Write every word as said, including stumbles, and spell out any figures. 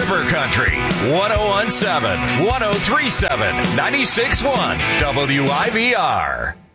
River Country, one oh one point seven, one oh three point seven, ninety-six point one W I V R.